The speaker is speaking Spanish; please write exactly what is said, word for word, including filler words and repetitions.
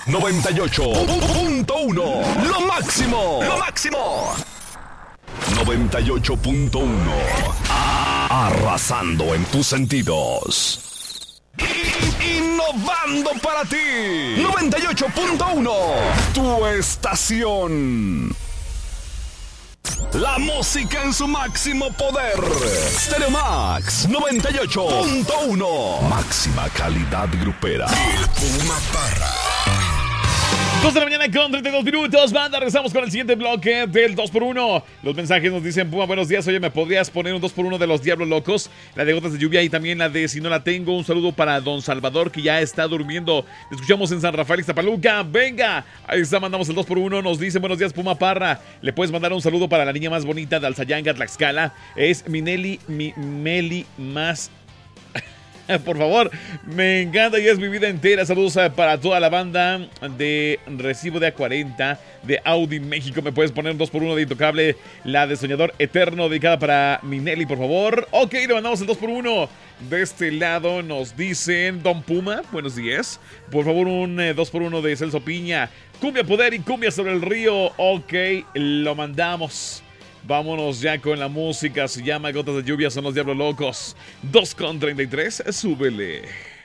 noventa y ocho punto uno. Lo máximo. Lo máximo. noventa y ocho punto uno. Arrasando en tus sentidos. Innovando para ti. noventa y ocho punto uno. Tu estación. La música en su máximo poder. Stereo Max noventa y ocho punto uno. Máxima calidad grupera. El Puma Parra. dos de la mañana con treinta y dos minutos. Banda, regresamos con el siguiente bloque del dos por uno. Los mensajes nos dicen: Puma, buenos días. Oye, ¿me podrías poner un dos por uno de los Diablos Locos? La de Gotas de Lluvia y también la de Si No La Tengo. Un saludo para Don Salvador, que ya está durmiendo. Te escuchamos en San Rafael, Ixtapaluca. Venga, ahí está, mandamos el dos por uno. Nos dicen: buenos días, Puma Parra. Le puedes mandar un saludo para la niña más bonita de Alzayanga, Tlaxcala. Es Mineli, mi Meli más. Por favor, me encanta y es mi vida entera. Saludos para toda la banda de Recibo de A cuarenta de Audi México. Me puedes poner un dos por uno de Intocable, la de Soñador Eterno, dedicada para Minelli, por favor. Ok, le mandamos el dos por uno. De este lado nos dicen: Don Puma, buenos días. Por favor, un eh, dos por uno de Celso Piña. Cumbia Poder y Cumbia sobre el Río. Ok, lo mandamos. Vámonos ya con la música. Se llama Gotas de Lluvia, son los Diablos Locos. dos con treinta y tres, súbele.